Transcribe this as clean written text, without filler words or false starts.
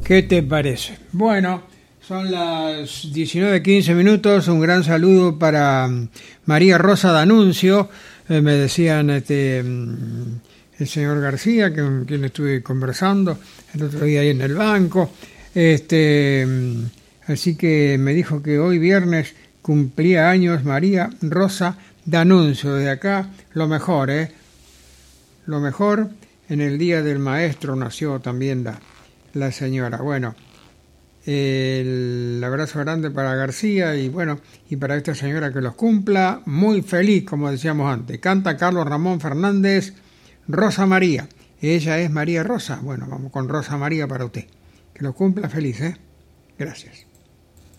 ¿Qué te parece? Bueno, son las 19:15 minutos. Un gran saludo para María Rosa D'Annunzio. Me decían el señor García, con quien estuve conversando el otro día ahí en el banco. Así que me dijo que hoy viernes cumplía años María Rosa D'Annunzio. De acá, lo mejor, Lo mejor. En el Día del Maestro nació también la señora. Bueno, el abrazo grande para García y bueno, y para esta señora que los cumpla. Muy feliz, como decíamos antes. Canta Carlos Ramón Fernández, Rosa María. Ella es María Rosa. Bueno, vamos con Rosa María para usted. Que lo cumpla feliz, Gracias.